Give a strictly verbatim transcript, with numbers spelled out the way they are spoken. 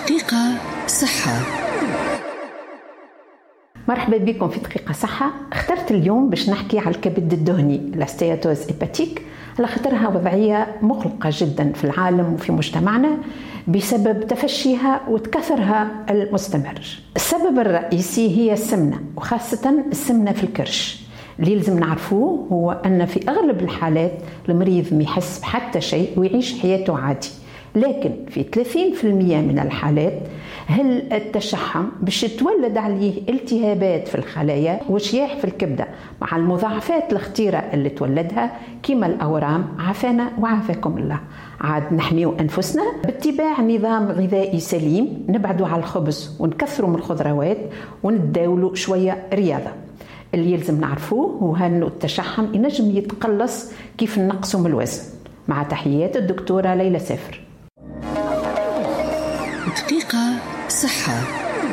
دقيقة صحة. مرحبا بكم في دقيقة صحة. اخترت اليوم باش نحكي على الكبد الدهني، الاستياتوز هيباتيك، على خاطرها وضعية مقلقة جدا في العالم وفي مجتمعنا بسبب تفشيها وتكاثرها المستمر. السبب الرئيسي هي السمنة، وخاصة السمنة في الكرش. اللي لازم نعرفوه هو أن في أغلب الحالات المريض ما يحس بحتى شيء ويعيش حياته عادي، لكن في ثلاثين بالمئة من الحالات هل التشحم باش تولد عليه التهابات في الخلايا وشياح في الكبدة مع المضاعفات الخطيرة اللي تولدها كما الأورام. عافانا وعافاكم الله. عاد نحميو أنفسنا باتباع نظام غذائي سليم، نبعدوا على الخبز ونكثروا من الخضروات ونداولوا شوية رياضة. اللي يلزم نعرفوه هو أنه التشحم ينجم يتقلص كيف نقصوا من الوزن. مع تحيات الدكتورة ليلى سافر. دقيقة صحة.